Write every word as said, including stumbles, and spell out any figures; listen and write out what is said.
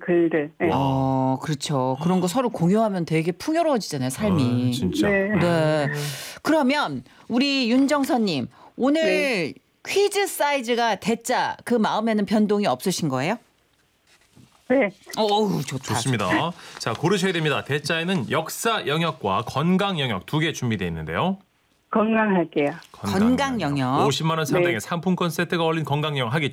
글들. 네. 어, 그렇죠. 그런 거 서로 공유하면 되게 풍요로워지잖아요, 삶이. 아, 진짜. 네. 네. 그러면 우리 윤정선님 오늘 네. 퀴즈 사이즈가 대자 그 마음에는 변동이 없으신 거예요? 네. 어우 좋다. 좋습니다. 자, 고르셔야 됩니다. 대자에는 역사 영역과 건강 영역 두 개 준비되어 있는데요. 건강할게요. 건강 영역. 오십만 원 상당의 네. 상품권 세트가 올린 건강 영역 하기